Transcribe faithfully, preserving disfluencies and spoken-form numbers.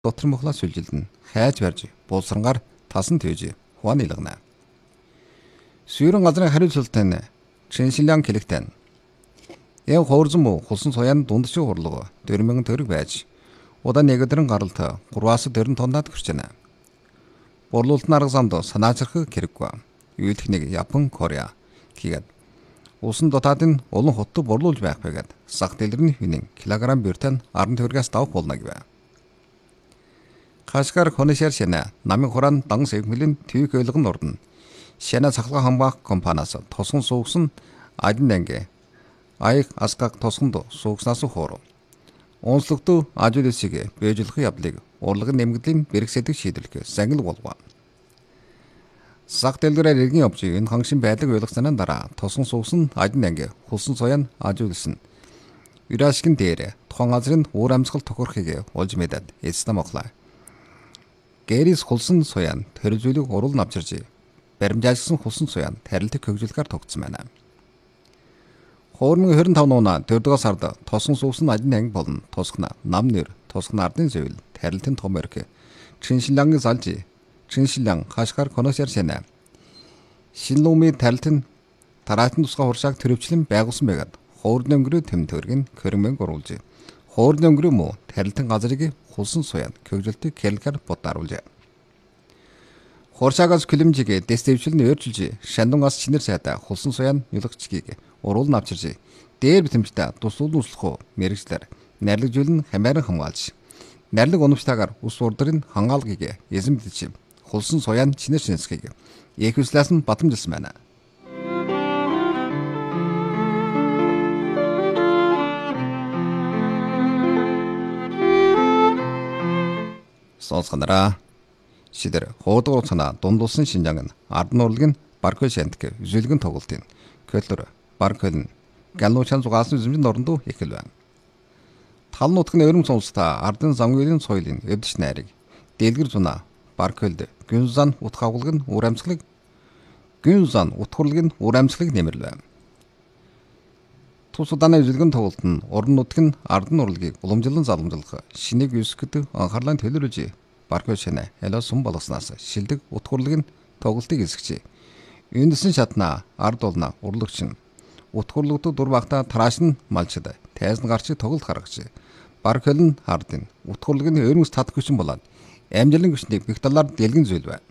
дотор мөхлөөс сүлжилдэн хайж барьж булсрангаар тасан төвж хуан илгэнэ. Сүүрэн газрын хариуцлагатай Чиншилан килэгтэн. Яг хоорзон муу хулсан соян дундчиг хурлага дөрвөн мянган төгрөг байж удаа нэг өдрийн гаралт гурваас дөрвөн тоннад хүрч байна. Борлуулалтын арга замд санаачрах хэрэггүй. Юу техник Япон, Кореа хийгээд улсын дотаадын олон хоттой борлуулж байх байгаад сах дэлгэрний хинэн килограмм бюртэн арван төгрөгөөс давх болно гэв. Хашгар хоношэр шэнэ намын хураан дан сэвмэлийн төвийг ойлгон ордно. Шэнэ цахилгаан хамгаах компаниас тосгон суугсан адин дангэ аяг асгаг тосгонд суугснаас хуурав. Онцлогтой ажуулсыг бийжлэх явдлыг урлагын нэмэгдлийн бэрхсэдэг шийдвэрлэх сангил болов. Сах дэлгэрээр иргэн явж энэ хангшин байдаг ойлгосноо дараа тосгон суугсан адин дангэ хулсан соён ажуулсан. Юрашкин дээр тухайн газрын уур амьсгал тохирохыг олж мэдээд эцэстэ моглоо. Гэрис хулсан соён төрөлжүүлэг урал навчирж баримжаалсан хулсан соён тарилтыг хөгжүүлэхээр тогтсон байна. Хоорны хорин тав нууна дөрөвдүгээр сард тосгон суугсан адин анги болон тосгона нам нэр тосгон ардын зөвл тарилтын том өрх Чиншилангийн салж Чиншилан хашгар коношэр шэнэ шинлүүмийн тарилтын тараатын тусгай хуршааг төрөвчлэн байгуулсан байгаад хоорны өнгөрөө тэм төргийн хөрөнгө оруулж хоорны өнгөрөө муу тарилтын газрыг хулсан соён хөгжүүлэлтийг хэлгээр бодааруулж Хоршаагаас күлэмжийг дэстевчлэн өөрчилж шандунгаас чинэр сайда хулсан соён юлагчгийг уруул навчирж дээр битэмжтэй тусууд услах мэрэгчлэр нарлагжуулн хамааран хамгаалж нарлаг унамжтайгаар ус урдрын хангаалгыг эзэмдэж хулсан соён чинэр шинсхийг эхвслээс нь батамжилсан байна. Сонсгонараа Шидэр хуудгуур цана дундулсан Шинжаан нь ард нурлагын Баркой шантик үзүүлгэн тоглолтын Көлөр Баркой Галнуучан зугаасан үзэмжин орондоо эхэл байна. Тал нутгийн өрөм сонсолтой ардын замгүйлийн соёлын эвдэш найрыг дэлгэр зуна Баркойд гүнзан утгаагуулгын уур амьсгалыг гүнзан утгуурлын уур амьсгалыг нэмэрлээ байна. Тус удааны үзүүлгэн тоглолт нь уран нутгийн ард нурлагыг уламжлан заламжлах шинийг өсгөд анхаарлаа төлөөлөж Баркой шэнэ ялаа сум болгоснаас шилдэг утгуурлын тоглолтыг эсгэж Үндсэн шатна ард олно урлагч нь утгуурлагддаг дур багта тарааш нь малчд тайзан гарч тоглолт гаргаж Баркой нь хардын утгуурлын өрнөс татах хүчин болоод амжилын хүчнийг бих талаар дэлгэн зүйл байна.